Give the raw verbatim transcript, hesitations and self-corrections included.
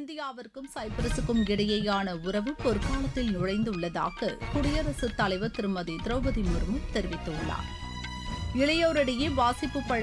இந்தியாவிற்கும் சைப்ரஸுக்கும் இடையேயான உறவு பொற்காலத்தில் நுழைந்துள்ளதாக குடியரசுத் தலைவர் திருமதி திரௌபதி முர்மு தெரிவித்துள்ளார். இளையோரிடையே வாசிப்பு